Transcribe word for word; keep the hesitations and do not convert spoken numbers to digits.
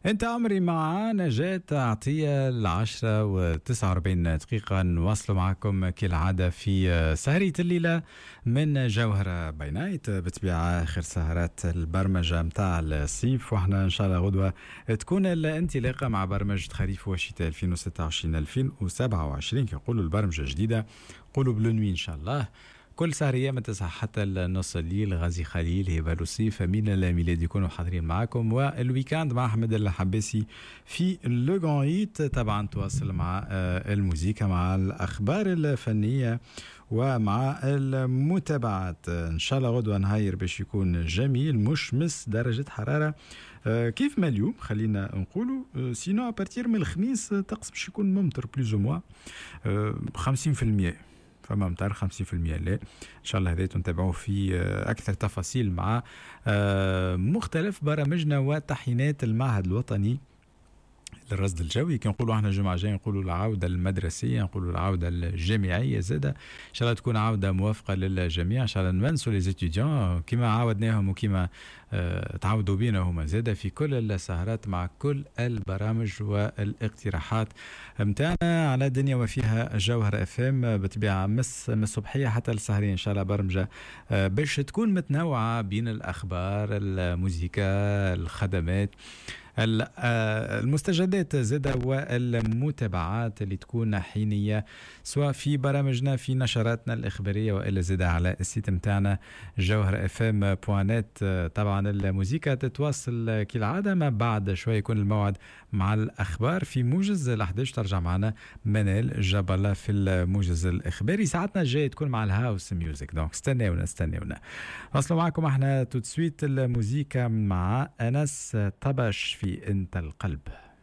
انت عمري مع نجاة عطية العشرة وتسعة واربعين دقيقة نواصلوا معكم كالعادة في سهرية الليلة من جوهرة باي نايت، بطبيعة آخر سهرات البرمجة متاع الصيف، واحنا ان شاء الله غدوة تكون الانطلاقة مع برمجة خريف وشتاء ألفين وستة وعشرين ألفين وسبعة وعشرين. كيقولوا البرمجة جديدة قولوا بلونوي ان شاء الله. كل سهرية من تسعة حتى النص الليل. غازي خليل، هبة لوسيف، أمين الميلاد يكونوا حاضرين معكم، والويكاند مع أحمد الحباسي في لو غانيت. طبعا تواصل مع الموسيقى، مع الأخبار الفنية ومع المتابعات. إن شاء الله غدوة نهاير باش يكون جميل، مش مس درجة حرارة كيف ما اليوم خلينا نقولوا. سينو أبارتير من الخميس طقس باش يكون ممطر بلوز موا خمسين في المية، فما مطر خمسين في المية. لا ان شاء الله هذا نتابعوه في اكثر تفاصيل مع مختلف برامجنا وتحيينات المعهد الوطني للرصد الجوي. كنقولوا احنا الجمعه الجايه نقولوا العوده المدرسيه، نقولوا العوده الجامعيه زاده، ان شاء الله تكون عوده موافقه للجميع. ان شاء الله نمنسوا لي زيتيديون كما عودناهم وكما اه تعودوا بينا هما زاده في كل السهرات مع كل البرامج والاقتراحات متاعنا على الدنيا وفيها جوهر اف ام. بطبيعه مس من الصبحيه حتى السهرين ان شاء الله برمجه اه باش تكون متنوعه بين الاخبار، الموسيقى، الخدمات، المستجدات زادة والمتابعات اللي تكون حينية سواء في برامجنا في نشراتنا الإخبارية وإلا زادة على السيت متاعنا جوهر اف ام بوانت. طبعا الموسيقى تتواصل كالعادة، ما بعد شوية يكون الموعد مع الأخبار في موجز الأحداش. ترجع معنا منال جبلة في الموجز الإخباري. ساعتنا الجاية تكون مع الهاوس ميوزك، دونك استناونا استناونا. وصلوا معكم احنا تسويت الموسيقى مع أنس طبش في انت القلب.